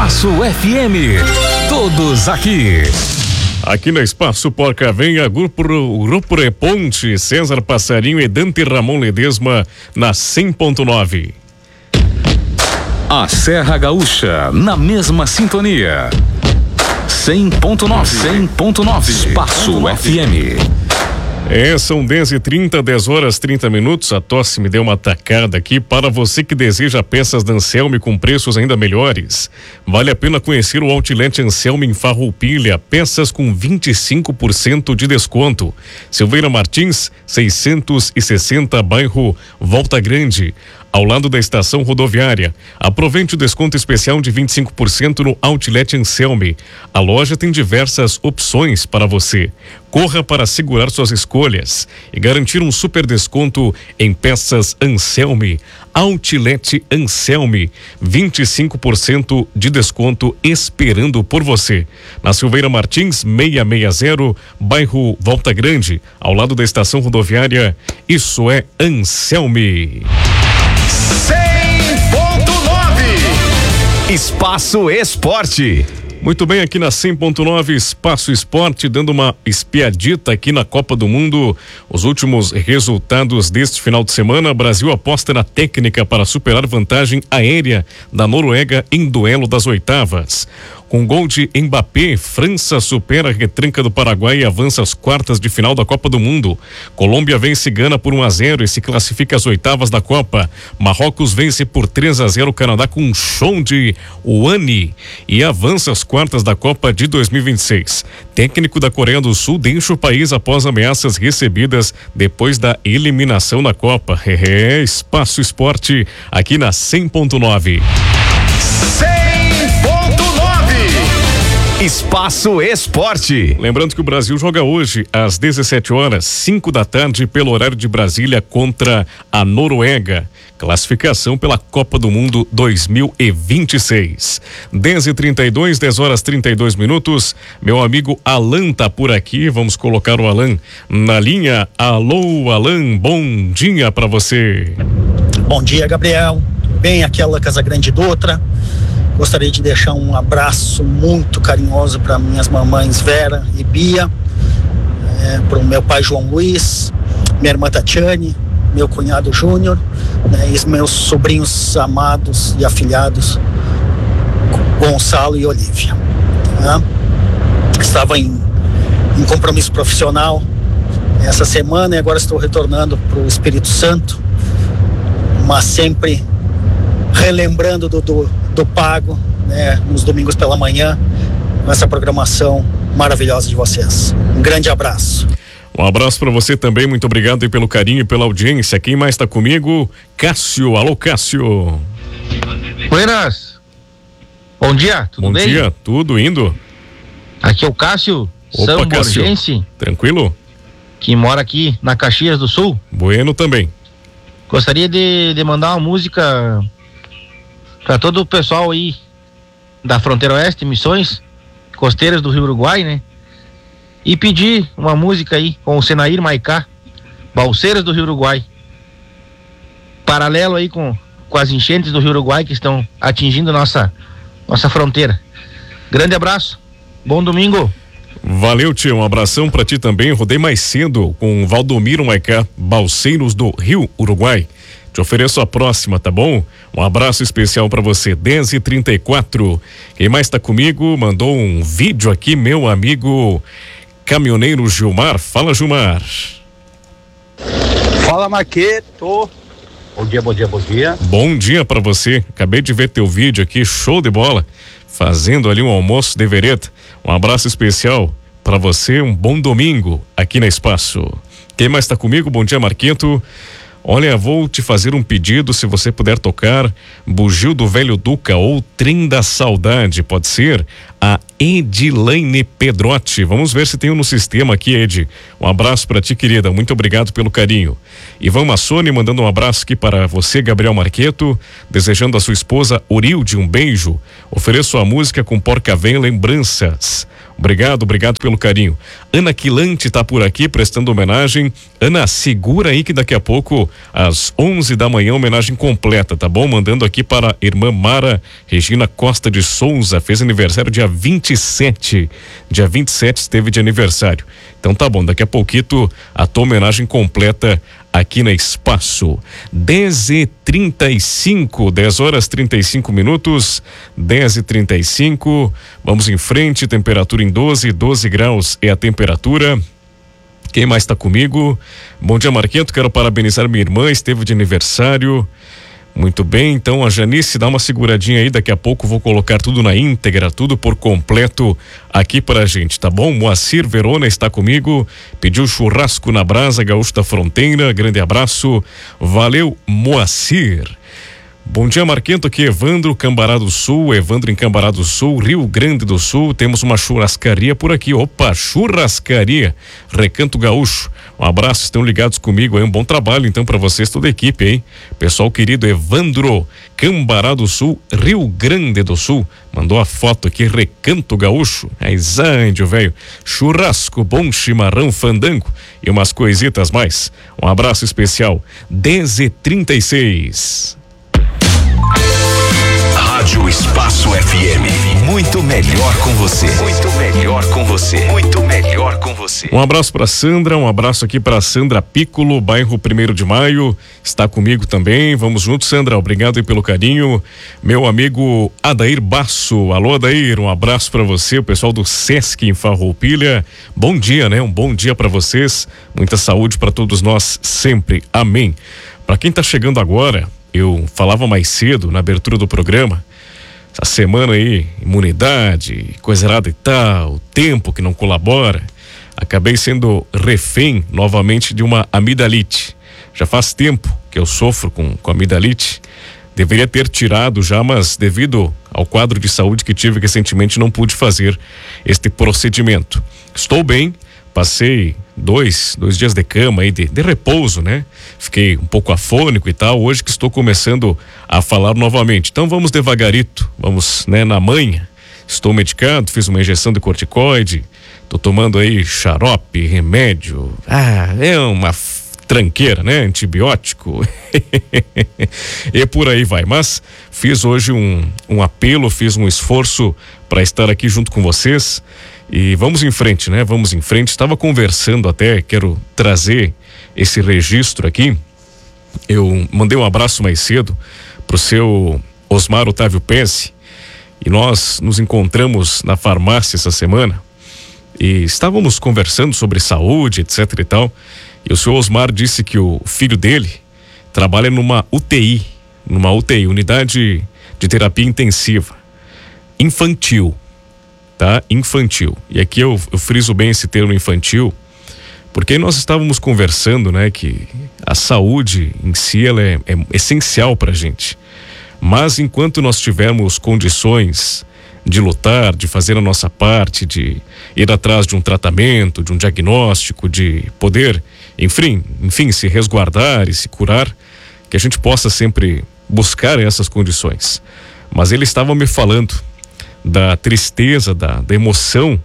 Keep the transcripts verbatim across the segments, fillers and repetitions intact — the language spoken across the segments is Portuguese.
Espaço F M. Todos aqui. Aqui no Espaço Porca Venha, Grupo, Grupo Reponte, César Passarinho e Dante Ramon Ledesma na cem ponto nove. A Serra Gaúcha, na mesma sintonia. cem ponto nove. cem ponto nove. Espaço F M. É, são dez e trinta, dez horas trinta minutos. A tosse me deu uma tacada aqui. Para você que deseja peças da Anselme com preços ainda melhores, vale a pena conhecer o Outlet Anselme em Farroupilha. Peças com vinte e cinco por cento de desconto. Silveira Martins, seiscentos e sessenta, bairro Volta Grande, ao lado da estação rodoviária. Aproveite o desconto especial de vinte e cinco por cento no Outlet Anselme. A loja tem diversas opções para você. Corra para segurar suas escolhas e garantir um super desconto em peças Anselme. Outlet Anselme, vinte e cinco por cento de desconto esperando por você. Na Silveira Martins, seiscentos e sessenta, bairro Volta Grande, ao lado da estação rodoviária. Isso é Anselme. cem ponto nove. Espaço Esporte. Muito bem, aqui na cem ponto nove Espaço Esporte, dando uma espiadita aqui na Copa do Mundo. Os últimos resultados deste final de semana: Brasil aposta na técnica para superar vantagem aérea da Noruega em duelo das oitavas. Com gol de Mbappé, França supera a retranca do Paraguai e avança às quartas de final da Copa do Mundo. Colômbia vence Gana por um a zero e se classifica às oitavas da Copa. Marrocos vence por três a zero o Canadá com um show de Wani e avança às quartas da Copa de dois mil e vinte e seis. Técnico da Coreia do Sul deixa o país após ameaças recebidas depois da eliminação na Copa. É, Espaço Esporte aqui na cem ponto nove. Espaço Esporte. Lembrando que o Brasil joga hoje às dezessete horas, cinco da tarde, pelo horário de Brasília, contra a Noruega. Classificação pela Copa do Mundo dois mil e vinte e seis. dez e trinta e dois, dez horas trinta e dois minutos. Meu amigo Alan tá por aqui. Vamos colocar o Alan na linha. Alô, Alan, bom dia pra você. Bom dia, Gabriel. Bem, aqui é Alan Casagrande Dutra. Gostaria de deixar um abraço muito carinhoso para minhas mamães Vera e Bia, é, para o meu pai João Luiz, minha irmã Tatiane, meu cunhado Júnior, né, e os meus sobrinhos amados e afilhados Gonçalo e Olívia. Tá? Estava em, em compromisso profissional essa semana e agora estou retornando para o Espírito Santo, mas sempre relembrando do, do, do Pago, né, nos domingos pela manhã, com essa programação maravilhosa de vocês. Um grande abraço. Um abraço para você também, muito obrigado aí pelo carinho e pela audiência. Quem mais está comigo? Cássio, alô Cássio. Buenas. Bom dia, tudo Bom bem? Bom dia, tudo indo? Aqui é o Cássio, Opa, São Cássio. Borgense. Tranquilo? Que mora aqui na Caxias do Sul. Bueno também. Gostaria de, de mandar uma música para todo o pessoal aí da Fronteira Oeste, Missões, Costeiras do Rio Uruguai, né? E pedir uma música aí com o Senair Maicá, Balseiras do Rio Uruguai. Paralelo aí com, com as enchentes do Rio Uruguai que estão atingindo nossa, nossa fronteira. Grande abraço, bom domingo. Valeu, tio, um abração pra ti também. Rodei mais cedo com o Valdomiro Maicá, Balseiros do Rio Uruguai. Te ofereço a próxima, tá bom? Um abraço especial pra você. dez e trinta e quatro. Quem mais tá comigo? Mandou um vídeo aqui, meu amigo caminhoneiro Gilmar. Fala, Gilmar. Fala, Marqueto. Bom dia, bom dia, bom dia. Bom dia pra você. Acabei de ver teu vídeo aqui, show de bola. Fazendo ali um almoço de vereda. Um abraço especial pra você, um bom domingo aqui na Espaço. Quem mais tá comigo? Bom dia, Marqueto. Olha, vou te fazer um pedido, se você puder tocar Bugio do Velho Duca ou Trem da Saudade, pode ser? A Edilaine Pedrotti. Vamos ver se tem um no sistema aqui, Ed. Um abraço para ti, querida. Muito obrigado pelo carinho. Ivan Massoni mandando um abraço aqui para você, Gabriel Marqueto, desejando a sua esposa Orilde um beijo. Ofereço a música com Porca Vem Lembranças. Obrigado, obrigado pelo carinho. Ana Quilante tá por aqui prestando homenagem. Ana, segura aí que daqui a pouco às onze da manhã, homenagem completa, tá bom? Mandando aqui para a irmã Mara Regina Costa de Souza, fez aniversário dia vinte e sete. Dia vinte e sete esteve de aniversário. Então tá bom, daqui a pouquinho a tua homenagem completa aqui na Espaço. dez e trinta e cinco, dez horas trinta e cinco minutos, dez e trinta e cinco. Vamos em frente, temperatura em doze, doze graus é a temperatura. Quem mais está comigo? Bom dia, Marquento, quero parabenizar minha irmã, esteve de aniversário. Muito bem, então a Janice, dá uma seguradinha aí, daqui a pouco vou colocar tudo na íntegra, tudo por completo aqui pra gente, tá bom? Moacir Verona está comigo, pediu churrasco na brasa, Gaúcho da Fronteira, grande abraço, valeu Moacir. Bom dia, Marquento, aqui Evandro, Cambará do Sul, Evandro em Cambará do Sul, Rio Grande do Sul, temos uma churrascaria por aqui, opa, churrascaria, Recanto Gaúcho, um abraço, estão ligados comigo aí, um bom trabalho então para vocês, toda a equipe aí, pessoal querido Evandro, Cambará do Sul, Rio Grande do Sul, mandou a foto aqui, Recanto Gaúcho, é Zândio, velho, churrasco, bom chimarrão, fandango e umas coisitas mais, um abraço especial, dez e trinta e seis. Rádio Espaço F M. Muito melhor com você. Muito melhor com você. Muito melhor com você. Um abraço para Sandra, um abraço aqui para Sandra Piccolo, bairro primeiro de maio, está comigo também. Vamos juntos, Sandra. Obrigado aí pelo carinho. Meu amigo Adair Basso. Alô, Adair, um abraço para você, o pessoal do Sesc em Farroupilha. Bom dia, né? Um bom dia para vocês. Muita saúde para todos nós sempre. Amém. Para quem está chegando agora, eu falava mais cedo na abertura do programa, essa semana aí, imunidade, coisa errada e tal, tempo que não colabora, acabei sendo refém novamente de uma amidalite. Já faz tempo que eu sofro com, com amidalite, deveria ter tirado já, mas devido ao quadro de saúde que tive recentemente não pude fazer este procedimento. Estou bem, passei dois, dois dias de cama aí, de, de repouso, né? Fiquei um pouco afônico e tal, hoje que estou começando a falar novamente. Então vamos devagarito, vamos, né, na manha. Estou medicado, fiz uma injeção de corticoide, tô tomando aí xarope, remédio. Ah, é uma tranqueira, né? Antibiótico. E por aí vai. Mas fiz hoje um, um apelo, fiz um esforço para estar aqui junto com vocês. E vamos em frente, né? Vamos em frente. Estava conversando até, quero trazer esse registro aqui. Eu mandei um abraço mais cedo pro seu Osmar Otávio Pense e nós nos encontramos na farmácia essa semana e estávamos conversando sobre saúde, etc e tal. E o seu Osmar disse que o filho dele trabalha numa U T I, numa U T I, unidade de terapia intensiva, infantil. Tá? Infantil. E aqui eu, eu friso bem esse termo infantil, porque nós estávamos conversando, né, que a saúde em si ela é, é essencial pra gente. Mas enquanto nós tivermos condições de lutar, de fazer a nossa parte, de ir atrás de um tratamento, de um diagnóstico, de poder, enfim, enfim, se resguardar e se curar, que a gente possa sempre buscar essas condições. Mas ele estava me falando da tristeza, da, da emoção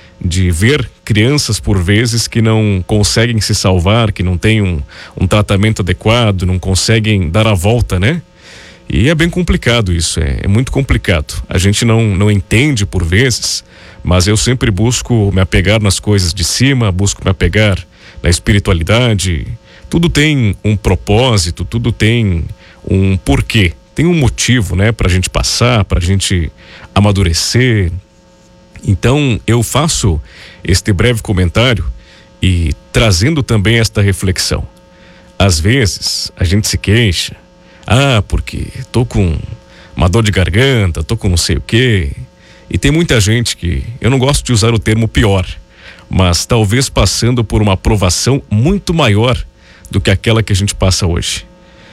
de ver crianças por vezes que não conseguem se salvar, que não têm um, um tratamento adequado, não conseguem dar a volta, né? E é bem complicado isso, é, é muito complicado. A gente não, não entende por vezes, mas eu sempre busco me apegar nas coisas de cima, busco me apegar na espiritualidade. Tudo tem um propósito, tudo tem um porquê. Tem um motivo, né, pra gente passar, pra gente amadurecer. Então, eu faço este breve comentário e trazendo também esta reflexão. Às vezes, a gente se queixa, ah, porque tô com uma dor de garganta, tô com não sei o quê. E tem muita gente que, eu não gosto de usar o termo pior, mas talvez passando por uma provação muito maior do que aquela que a gente passa hoje.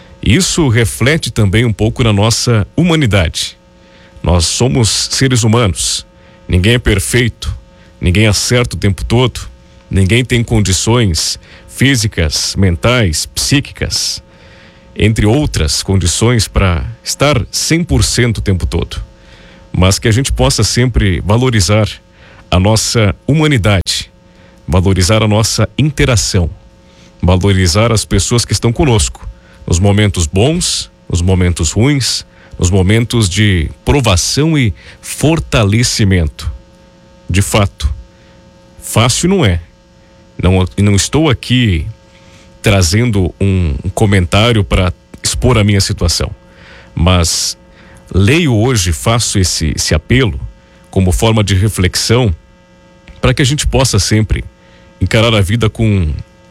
Isso reflete também um pouco na nossa humanidade. Nós somos seres humanos. Ninguém é perfeito. Ninguém acerta o tempo todo. Ninguém tem condições físicas, mentais, psíquicas, entre outras condições para estar cem por cento o tempo todo. Mas que a gente possa sempre valorizar a nossa humanidade, valorizar a nossa interação, valorizar as pessoas que estão conosco. nos momentos bons, nos momentos ruins, nos momentos de provação e fortalecimento. De fato, fácil não é. Não, não estou aqui trazendo um, um comentário para expor a minha situação, mas leio hoje, faço esse, esse apelo como forma de reflexão para que a gente possa sempre encarar a vida com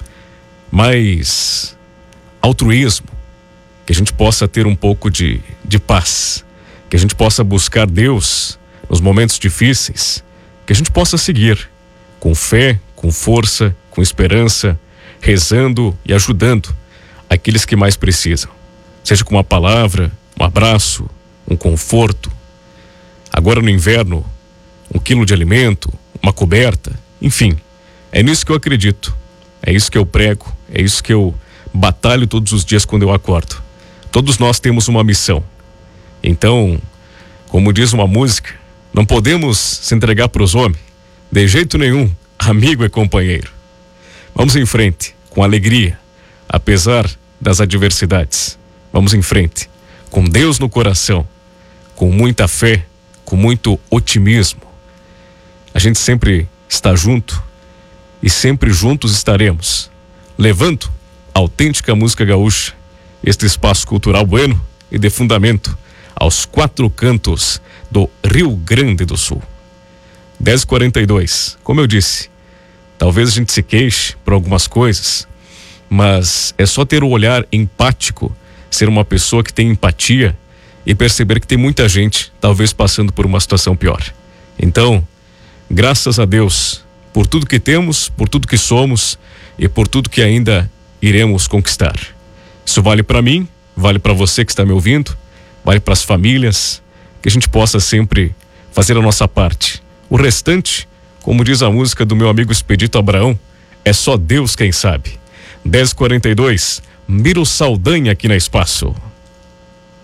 mais altruísmo, que a gente possa ter um pouco de, de paz, que a gente possa buscar Deus nos momentos difíceis, que a gente possa seguir com fé, com força, com esperança, rezando e ajudando aqueles que mais precisam, seja com uma palavra, um abraço, um conforto. Agora no inverno, um quilo de alimento, uma coberta, enfim, é nisso que eu acredito, é isso que eu prego, é isso que eu batalho todos os dias quando eu acordo. Todos nós temos uma missão. Então, como diz uma música, não podemos se entregar para os homens, de jeito nenhum, amigo e companheiro. Vamos em frente, com alegria, apesar das adversidades. Vamos em frente, com Deus no coração, com muita fé, com muito otimismo. A gente sempre está junto e sempre juntos estaremos, levando a autêntica música gaúcha, este espaço cultural bueno e de fundamento aos quatro cantos do Rio Grande do Sul. dez e quarenta e dois, como eu disse, talvez a gente se queixe por algumas coisas, mas é só ter o olhar empático, ser uma pessoa que tem empatia e perceber que tem muita gente talvez passando por uma situação pior. Então, graças a Deus por tudo que temos, por tudo que somos e por tudo que ainda iremos conquistar. Isso vale para mim, vale para você que está me ouvindo, vale para as famílias, que a gente possa sempre fazer a nossa parte. O restante, como diz a música do meu amigo Expedito Abraão, é só Deus quem sabe. dez e quarenta e dois, Miro Saldanha aqui na Espaço.